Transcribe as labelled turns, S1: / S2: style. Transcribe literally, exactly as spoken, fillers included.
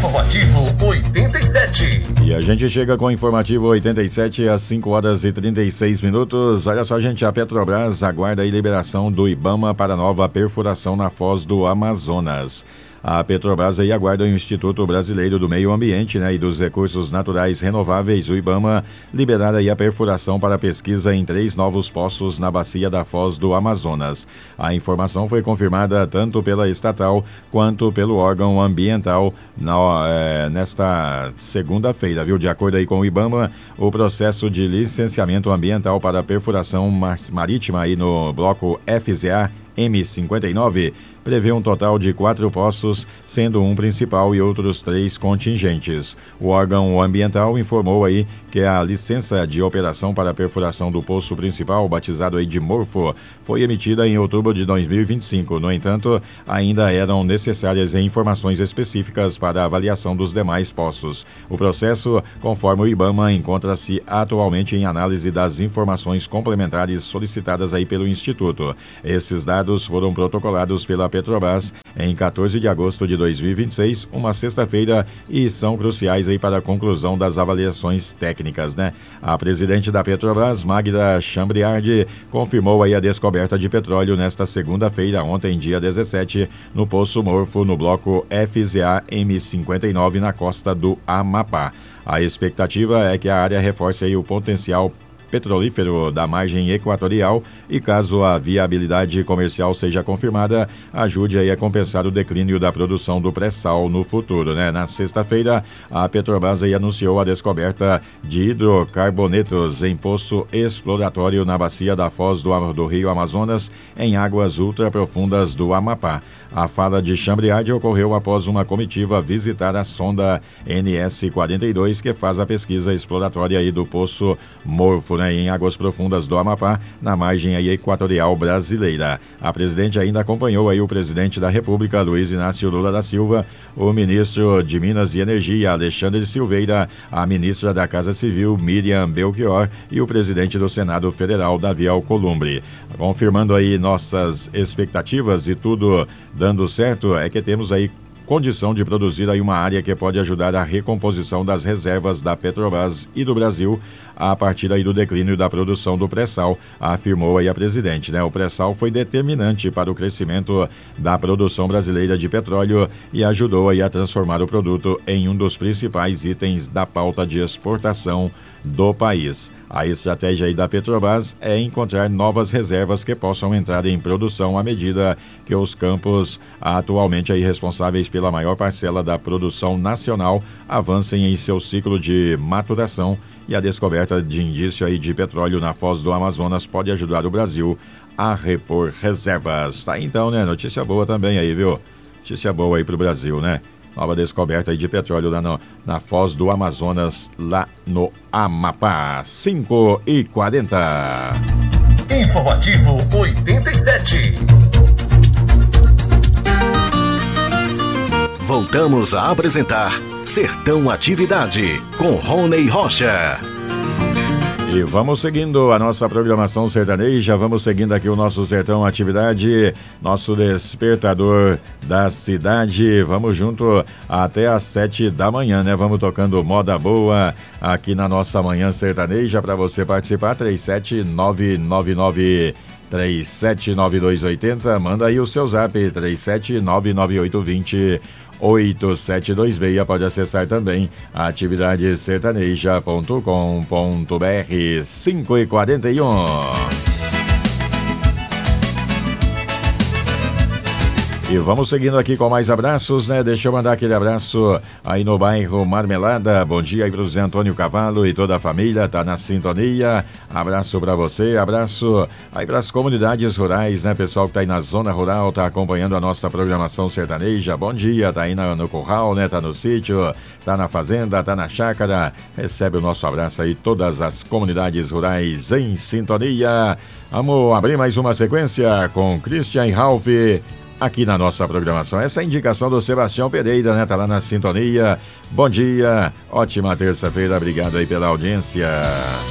S1: Informativo oitenta e sete.
S2: E a gente chega com o Informativo oitenta e sete às cinco horas e trinta e seis minutos. Olha só, gente, a Petrobras aguarda a liberação do IBAMA para nova perfuração na Foz do Amazonas. A Petrobras aí aguarda o Instituto Brasileiro do Meio Ambiente, né, e dos Recursos Naturais Renováveis, o IBAMA, liberar aí a perfuração para pesquisa em três novos poços na bacia da Foz do Amazonas. A informação foi confirmada tanto pela estatal quanto pelo órgão ambiental na, é, nesta segunda-feira, viu? De acordo aí com o IBAMA, o processo de licenciamento ambiental para perfuração mar- marítima aí no bloco F Z A M cinquenta e nove prevê um total de quatro poços, sendo um principal e outros três contingentes. O órgão ambiental informou aí que a licença de operação para a perfuração do poço principal, batizado aí de Morfo, foi emitida em outubro de dois mil e vinte e cinco. No entanto, ainda eram necessárias informações específicas para a avaliação dos demais poços. O processo, conforme o IBAMA, encontra-se atualmente em análise das informações complementares solicitadas aí pelo Instituto. Esses dados foram protocolados pela Petrobras em quatorze de agosto de dois mil e vinte e seis, uma sexta-feira, e são cruciais aí para a conclusão das avaliações técnicas, né? A presidente da Petrobras, Magda Chambriard, confirmou aí a descoberta de petróleo nesta segunda-feira, ontem, dia dezessete, no Poço Morfo, no bloco F Z A M cinquenta e nove, na costa do Amapá. A expectativa é que a área reforce aí o potencial petrolífero da margem equatorial e, caso a viabilidade comercial seja confirmada, ajude aí a compensar o declínio da produção do pré-sal no futuro, né? Na sexta-feira, a Petrobras aí anunciou a descoberta de hidrocarbonetos em poço exploratório na bacia da Foz do, do Rio Amazonas, em águas ultraprofundas do Amapá. A fala de Chambriard ocorreu após uma comitiva visitar a sonda N S quarenta e dois, que faz a pesquisa exploratória aí do Poço Morfo, né, em águas profundas do Amapá, na margem aí equatorial brasileira. A presidente ainda acompanhou aí o presidente da República, Luiz Inácio Lula da Silva, o ministro de Minas e Energia, Alexandre Silveira, a ministra da Casa Civil, Miriam Belchior, e o presidente do Senado Federal, Davi Alcolumbre. Confirmando aí nossas expectativas de tudo dando certo, é que temos aí condição de produzir aí uma área que pode ajudar a recomposição das reservas da Petrobras e do Brasil a partir aí do declínio da produção do pré-sal, afirmou aí a presidente, né? O pré-sal foi determinante para o crescimento da produção brasileira de petróleo e ajudou aí a transformar o produto em um dos principais itens da pauta de exportação do país. A estratégia aí da Petrobras é encontrar novas reservas que possam entrar em produção à medida que os campos atualmente aí responsáveis pela maior parcela da produção nacional avancem em seu ciclo de maturação, e a descoberta de indício aí de petróleo na Foz do Amazonas pode ajudar o Brasil a repor reservas. Tá então, né? Notícia boa também aí, viu? Notícia boa aí pro Brasil, né? Nova descoberta aí de petróleo lá no, na Foz do Amazonas, lá no Amapá. cinco e quarenta.
S1: Informativo oitenta e sete.
S3: Voltamos a apresentar Sertão Atividade, com Rony Rocha.
S2: E vamos seguindo a nossa programação sertaneja, vamos seguindo aqui o nosso Sertão Atividade, nosso despertador da cidade. Vamos junto até às sete da manhã, né? Vamos tocando moda boa aqui na nossa manhã sertaneja. Para você participar, três sete nove nove nove três sete nove dois oito zero, manda aí o seu zap, três sete nove nove oito dois zero oito sete dois seis. Pode acessar também atividade sertaneja ponto com ponto br. cinco e quarenta e um. E vamos seguindo aqui com mais abraços, né? Deixa eu mandar aquele abraço aí no bairro Marmelada. Bom dia aí pro Zé Antônio Cavallo e toda a família, tá na sintonia. Abraço pra você, abraço aí pras comunidades rurais, né? Pessoal que tá aí na zona rural, tá acompanhando a nossa programação sertaneja. Bom dia, tá aí no, no curral, né? Tá no sítio, tá na fazenda, tá na chácara. Recebe o nosso abraço aí, todas as comunidades rurais em sintonia. Vamos abrir mais uma sequência com Christian Ralph aqui na nossa programação. Essa é a indicação do Sebastião Pereira, né? Tá lá na sintonia. Bom dia, ótima terça-feira, obrigado aí pela audiência.